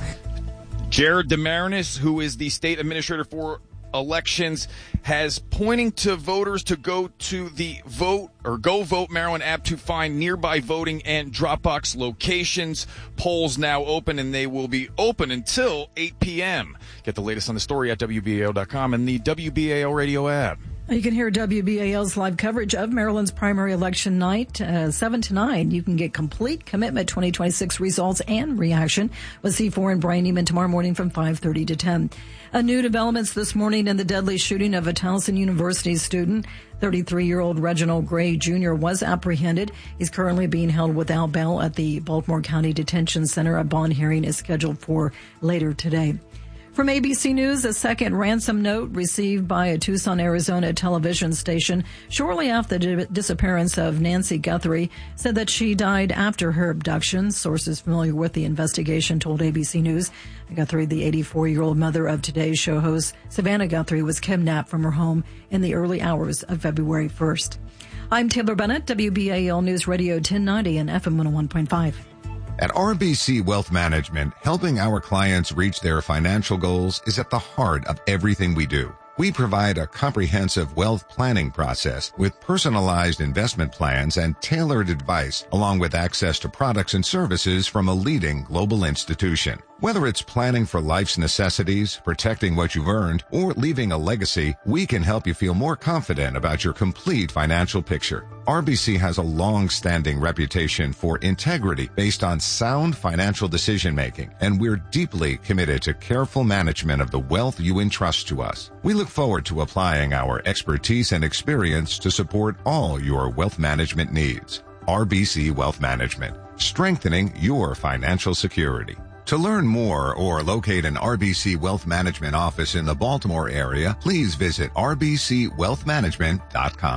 Jared DeMarinis, who is the state administrator for elections, has pointing to voters to go to the Vote or Go Vote Maryland app to find nearby voting and Dropbox locations. Polls now open, and they will be open until eight p.m. Get the latest on the story at W B A L dot com and the W B A L radio app. You can hear W B A L's live coverage of Maryland's primary election night, uh, seven to nine. You can get complete commitment twenty twenty-six results and reaction with C four and Brian Neiman tomorrow morning from five thirty to ten. A new developments this morning in the deadly shooting of a Towson University student. thirty-three-year-old Reginald Gray Junior was apprehended. He's currently being held without bail at the Baltimore County Detention Center. A bond hearing is scheduled for later today. From A B C News, a second ransom note received by a Tucson, Arizona television station shortly after the disappearance of Nancy Guthrie said that she died after her abduction. Sources familiar with the investigation told A B C News Guthrie, the eighty-four-year-old mother of Today's Show host Savannah Guthrie, was kidnapped from her home in the early hours of February first. I'm Taylor Bennett, W B A L News Radio ten ninety and F M one oh one point five. At R B C Wealth Management, helping our clients reach their financial goals is at the heart of everything we do. We provide a comprehensive wealth planning process with personalized investment plans and tailored advice, along with access to products and services from a leading global institution. Whether it's planning for life's necessities, protecting what you've earned, or leaving a legacy, we can help you feel more confident about your complete financial picture. R B C has a long-standing reputation for integrity based on sound financial decision-making, and we're deeply committed to careful management of the wealth you entrust to us. We look forward to applying our expertise and experience to support all your wealth management needs. R B C Wealth Management, strengthening your financial security. To learn more or locate an R B C Wealth Management office in the Baltimore area, please visit R B C wealth management dot com.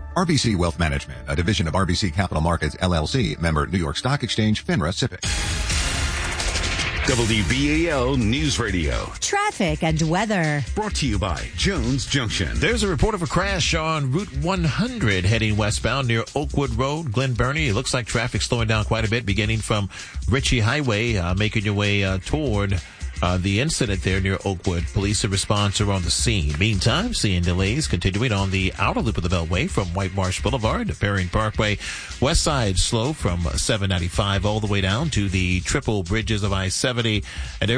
R B C Wealth Management, a division of R B C Capital Markets, L L C, member New York Stock Exchange, FINRA, S I P C. W B A L News Radio. Traffic and weather. Brought to you by Jones Junction. There's a report of a crash on Route one hundred heading westbound near Oakwood Road, Glen Burnie. It looks like traffic slowing down quite a bit, beginning from Ritchie Highway, uh, making your way uh, toward Uh, the incident there near Oakwood. Police and response are on the scene. Meantime, seeing delays continuing on the outer loop of the Beltway from White Marsh Boulevard to Perrine Parkway. West side slow from seven ninety-five all the way down to the triple bridges of I seventy. And there